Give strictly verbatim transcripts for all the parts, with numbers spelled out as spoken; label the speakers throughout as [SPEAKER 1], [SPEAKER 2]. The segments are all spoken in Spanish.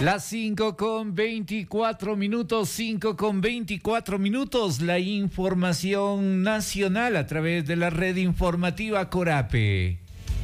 [SPEAKER 1] Las cinco con veinticuatro minutos, cinco con veinticuatro minutos, la información nacional a través de la red informativa Corape.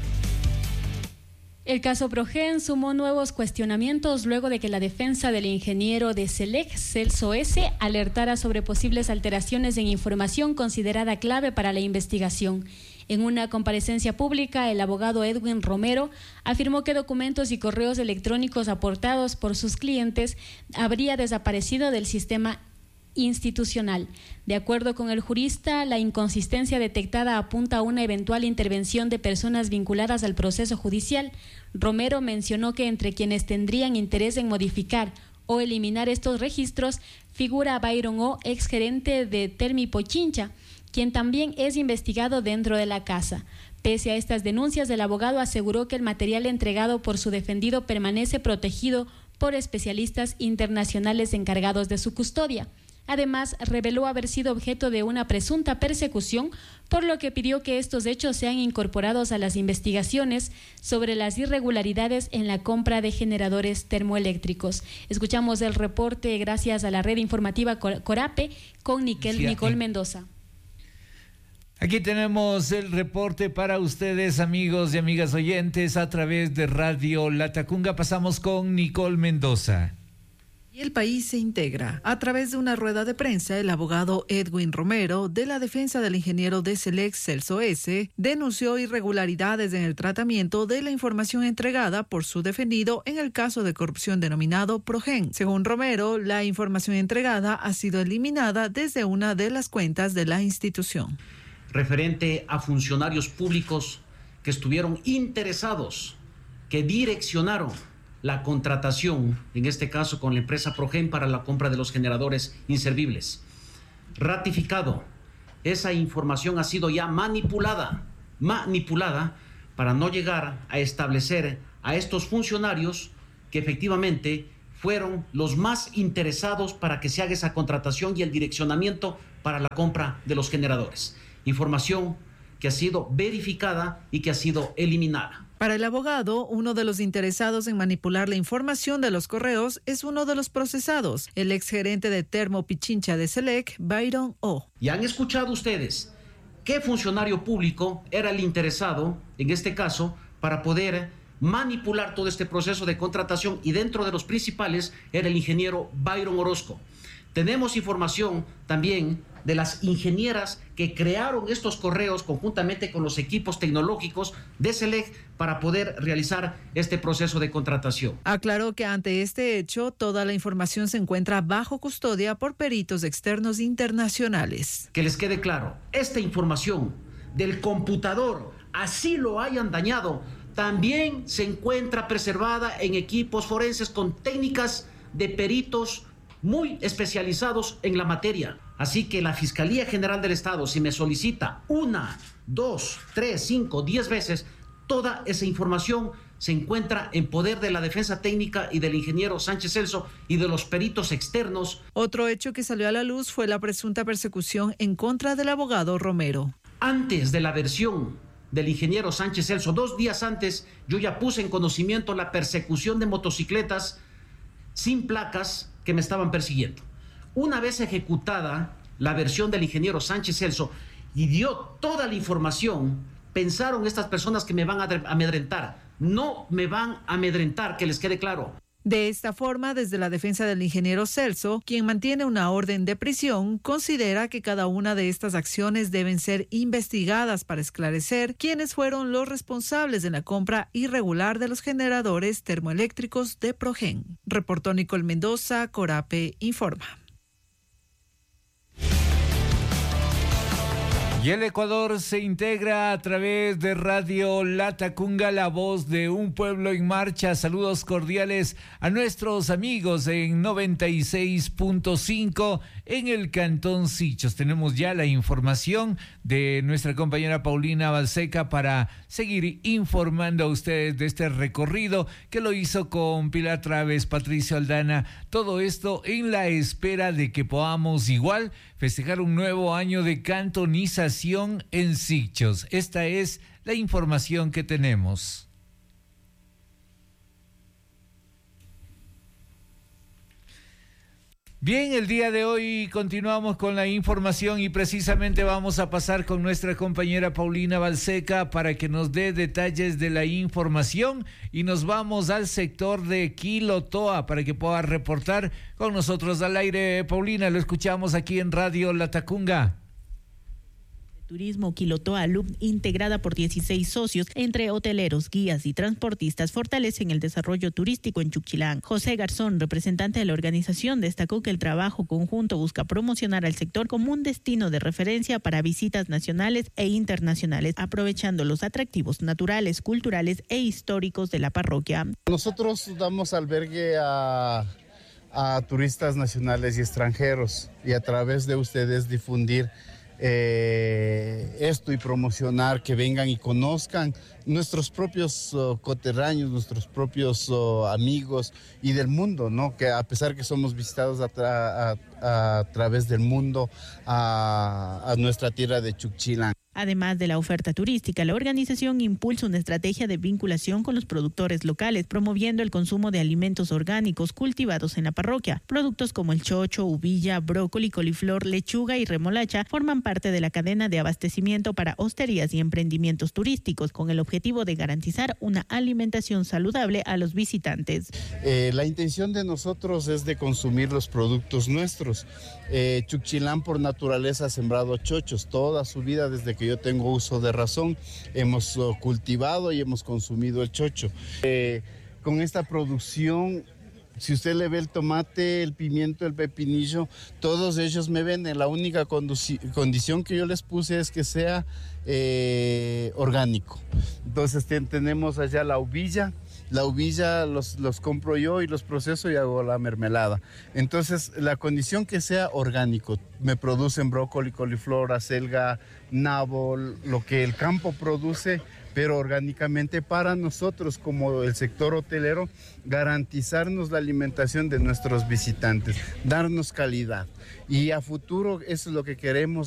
[SPEAKER 2] El caso Progen sumó nuevos cuestionamientos luego de que la defensa del ingeniero de Selec, Celso S., alertara sobre posibles alteraciones en información considerada clave para la investigación. En una comparecencia pública, el abogado Edwin Romero afirmó que documentos y correos electrónicos aportados por sus clientes habría desaparecido del sistema institucional. De acuerdo con el jurista, la inconsistencia detectada apunta a una eventual intervención de personas vinculadas al proceso judicial. Romero mencionó que entre quienes tendrían interés en modificar o eliminar estos registros figura Byron O., exgerente de Termipochincha, quien también es investigado dentro de la casa. Pese a estas denuncias, el abogado aseguró que el material entregado por su defendido permanece protegido por especialistas internacionales encargados de su custodia. Además, reveló haber sido objeto de una presunta persecución, por lo que pidió que estos hechos sean incorporados a las investigaciones sobre las irregularidades en la compra de generadores termoeléctricos. Escuchamos el reporte gracias a la red informativa Corape con Nicole, Nicole Mendoza.
[SPEAKER 1] Aquí tenemos el reporte para ustedes, amigos y amigas oyentes, a través de Radio Latacunga. Pasamos con Nicole Mendoza.
[SPEAKER 3] Y el país se integra. A través de una rueda de prensa, el abogado Edwin Romero, de la defensa del ingeniero de Selec, Celso S., denunció irregularidades en el tratamiento de la información entregada por su defendido en el caso de corrupción denominado Progen. Según Romero, la información entregada ha sido eliminada desde una de las cuentas de la institución.
[SPEAKER 4] Referente a funcionarios públicos que estuvieron interesados, que direccionaron la contratación, en este caso con la empresa Progen, para la compra de los generadores inservibles. Ratificado, esa información ha sido ya manipulada, manipulada para no llegar a establecer a estos funcionarios que efectivamente fueron los más interesados para que se haga esa contratación y el direccionamiento para la compra de los generadores. Información que ha sido verificada y que ha sido eliminada.
[SPEAKER 3] Para el abogado, uno de los interesados en manipular la información de los correos es uno de los procesados, el exgerente de Termopichincha de Selec, Byron O.
[SPEAKER 4] Y han escuchado ustedes qué funcionario público era el interesado, en este caso, para poder manipular todo este proceso de contratación, y dentro de los principales era el ingeniero Byron Orozco. Tenemos información también de las ingenieras que crearon estos correos conjuntamente con los equipos tecnológicos de Selec para poder realizar este proceso de contratación.
[SPEAKER 3] Aclaró que ante este hecho, toda la información se encuentra bajo custodia por peritos externos internacionales.
[SPEAKER 4] Que les quede claro, esta información del computador, así lo hayan dañado, también se encuentra preservada en equipos forenses con técnicas de peritos muy especializados en la materia. Así que la Fiscalía General del Estado, si me solicita una, dos, tres, cinco, diez veces, toda esa información se encuentra en poder de la defensa técnica y del ingeniero Sánchez Celso y de los peritos externos.
[SPEAKER 3] Otro hecho que salió a la luz fue la presunta persecución en contra del abogado Romero.
[SPEAKER 4] Antes de la versión del ingeniero Sánchez Celso, dos días antes, yo ya puse en conocimiento la persecución de motocicletas sin placas que me estaban persiguiendo. Una vez ejecutada la versión del ingeniero Sánchez Celso y dio toda la información, pensaron estas personas que me van a amedrentar. No me van a amedrentar, que les quede claro.
[SPEAKER 3] De esta forma, desde la defensa del ingeniero Celso, quien mantiene una orden de prisión, considera que cada una de estas acciones deben ser investigadas para esclarecer quiénes fueron los responsables de la compra irregular de los generadores termoeléctricos de Progen. Reportó Nicole Mendoza, Corape Informa.
[SPEAKER 1] Y el Ecuador se integra a través de Radio Latacunga, la voz de un pueblo en marcha. Saludos cordiales a nuestros amigos en noventa y seis punto cinco en el Cantón Sichos. Tenemos ya la información de nuestra compañera Paulina Balseca para seguir informando a ustedes de este recorrido que lo hizo con Pilar Traves, Patricio Aldana. Todo esto en la espera de que podamos igual festejar un nuevo año de cantonización en Sichos. Esta es la información que tenemos. Bien, el día de hoy continuamos con la información y precisamente vamos a pasar con nuestra compañera Paulina Balseca para que nos dé detalles de la información y nos vamos al sector de Quilotoa para que pueda reportar con nosotros al aire. Paulina, lo escuchamos aquí en Radio Latacunga.
[SPEAKER 5] Turismo Quilotoa Loop, integrada por dieciséis socios, entre hoteleros, guías y transportistas, fortalecen el desarrollo turístico en Chuquilán. José Garzón, representante de la organización, destacó que el trabajo conjunto busca promocionar al sector como un destino de referencia para visitas nacionales e internacionales, aprovechando los atractivos naturales, culturales e históricos de la parroquia.
[SPEAKER 6] Nosotros damos albergue a, a turistas nacionales y extranjeros y a través de ustedes difundir Eh, esto y promocionar, que vengan y conozcan nuestros propios uh, coterráneos, nuestros propios uh, amigos y del mundo, ¿no? Que a pesar que somos visitados a, tra a, a través del mundo a, a nuestra tierra de Chuquilán.
[SPEAKER 5] Además de la oferta turística, la organización impulsa una estrategia de vinculación con los productores locales, promoviendo el consumo de alimentos orgánicos cultivados en la parroquia. Productos como el chocho, uvilla, brócoli, coliflor, lechuga y remolacha forman parte de la cadena de abastecimiento para hosterías y emprendimientos turísticos, con el objetivo de garantizar una alimentación saludable a los visitantes.
[SPEAKER 6] Eh, la intención de nosotros es de consumir los productos nuestros. Eh, Chuquilán por naturaleza ha sembrado chochos toda su vida. Desde que yo tengo uso de razón, hemos uh, cultivado y hemos consumido el chocho. Eh, con esta producción, si usted le ve el tomate, el pimiento, el pepinillo, todos ellos me venden. La única condición que yo les puse es que sea eh, orgánico. Entonces ten tenemos allá la uvilla. La uvilla los, los compro yo y los proceso y hago la mermelada. Entonces, la condición que sea orgánico. Me producen brócoli, coliflor, acelga, nabo, lo que el campo produce, pero orgánicamente para nosotros, como el sector hotelero, garantizarnos la alimentación de nuestros visitantes, darnos calidad. Y a futuro eso es lo que queremos.